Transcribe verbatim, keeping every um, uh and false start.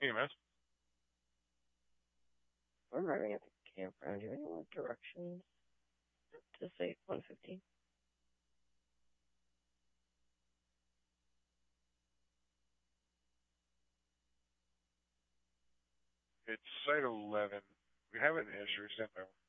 E M S. I'm arriving at the campground. Do you have any more directions to Site one fifty? It's Site eleven. We have an issue. Stand by.